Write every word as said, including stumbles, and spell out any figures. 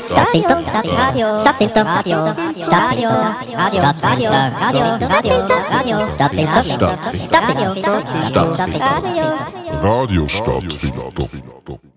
Stadtfilter, Radio, Stadtfilter, Radio, Stadtfilter, Radio, Radio, Radio, Radio, Stadtfilter, Stadtfilter, Stadtfilter, Radio Stadtfilter.